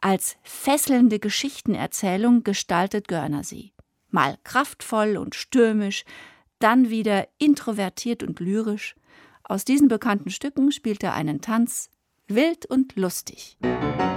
Als fesselnde Geschichtenerzählung gestaltet Görner sie. Mal kraftvoll und stürmisch, dann wieder introvertiert und lyrisch. Aus diesen bekannten Stücken spielt er einen Tanz, wild und lustig.